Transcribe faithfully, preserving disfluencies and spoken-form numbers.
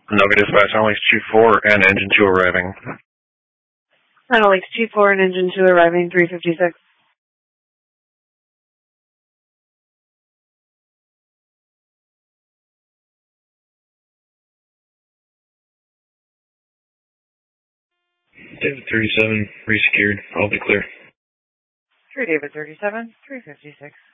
Novi Dispatch, on Lakes two four and Engine two arriving. On Lakes two four and Engine two arriving, three fifty-six. David thirty-seven, resecured. I'll be clear. Three David thirty-seven, three fifty-six.